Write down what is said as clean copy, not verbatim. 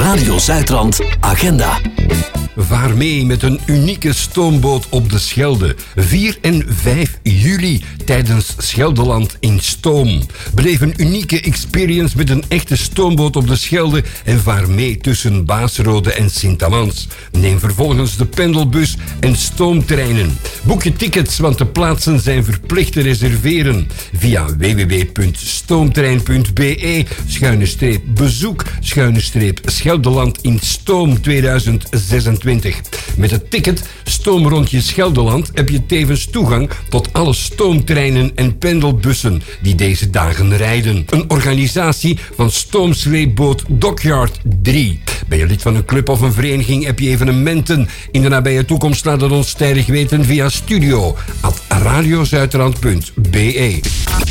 Radio Zuidrand Agenda. Vaar mee met een unieke stoomboot op de Schelde. 4 en 5 juli tijdens Scheldeland in Stoom. Beleef een unieke experience met een echte stoomboot op de Schelde en vaar mee tussen Baasrode en Sint-Amans. Neem vervolgens de pendelbus en stoomtreinen. Boek je tickets, want de plaatsen zijn verplicht te reserveren via www.stoomtrein.be/bezoek/Scheldeland in Stoom 2026. Met het ticket Stoomrondje Scheldeland heb je tevens toegang tot alle stoomtreinen en pendelbussen die deze dagen rijden. Een organisatie van Stoomsleepboot Dockyard 3. Ben je lid van een club of een vereniging, heb je evenementen in de nabije toekomst, laat het ons tijdig weten via studio@radiozuidrand.be.